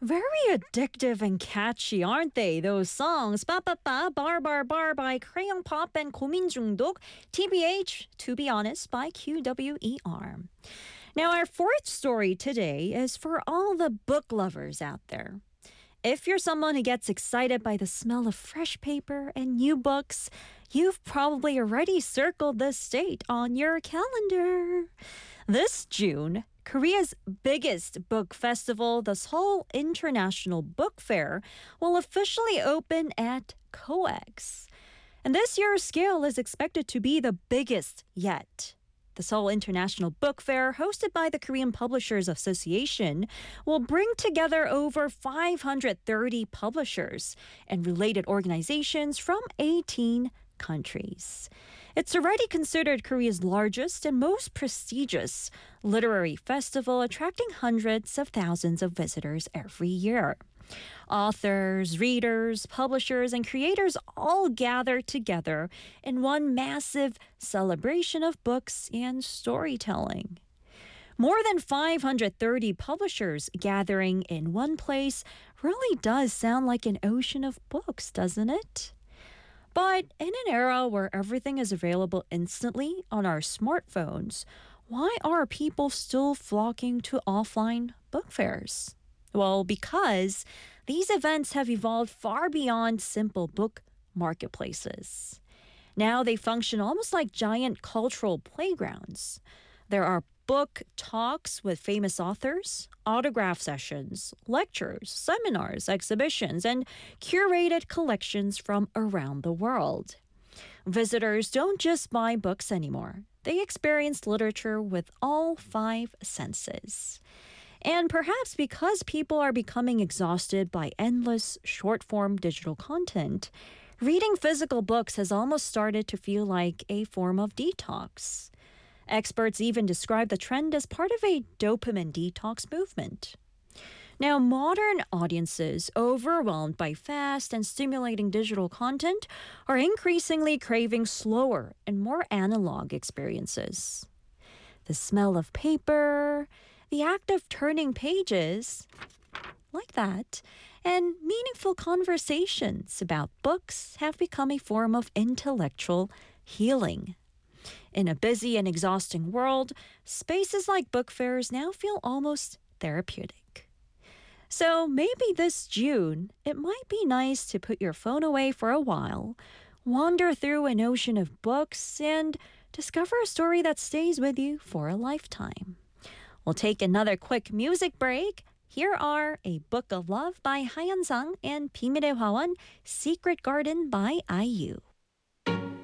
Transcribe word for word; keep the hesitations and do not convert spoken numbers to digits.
Very addictive and catchy, aren't they? Those songs. Ba-ba-ba, bar, bar, bar by Crayon Pop and 고민중독. T B H, To Be Honest by Q W E R. Now, our fourth story today is for all the book lovers out there. If you're someone who gets excited by the smell of fresh paper and new books, you've probably already circled this date on your calendar. This June, Korea's biggest book festival, the Seoul International Book Fair, will officially open at COEX. And this year's scale is expected to be the biggest yet. The Seoul International Book Fair, hosted by the Korean Publishers Association, will bring together over five hundred thirty publishers and related organizations from eighteen countries. It's already considered Korea's largest and most prestigious literary festival, attracting hundreds of thousands of visitors every year. Authors, readers, publishers, and creators all gather together in one massive celebration of books and storytelling. More than five hundred thirty publishers gathering in one place really does sound like an ocean of books, doesn't it? But in an era where everything is available instantly on our smartphones, why are people still flocking to offline book fairs? Well, because these events have evolved far beyond simple book marketplaces. Now they function almost like giant cultural playgrounds. There are book talks with famous authors, autograph sessions, lectures, seminars, exhibitions, and curated collections from around the world. Visitors don't just buy books anymore. They experience literature with all five senses. And perhaps because people are becoming exhausted by endless short-form digital content, reading physical books has almost started to feel like a form of detox. Experts even describe the trend as part of a dopamine detox movement. Now, modern audiences, overwhelmed by fast and stimulating digital content, are increasingly craving slower and more analog experiences. The smell of paper, the act of turning pages, like that, and meaningful conversations about books have become a form of intellectual healing. In a busy and exhausting world, spaces like book fairs now feel almost therapeutic. So maybe this June, it might be nice to put your phone away for a while, wander through an ocean of books, and discover a story that stays with you for a lifetime. We'll take another quick music break. Here are A Book of Love by Hayeon Sang and 비밀의 화원, Secret Garden by I U.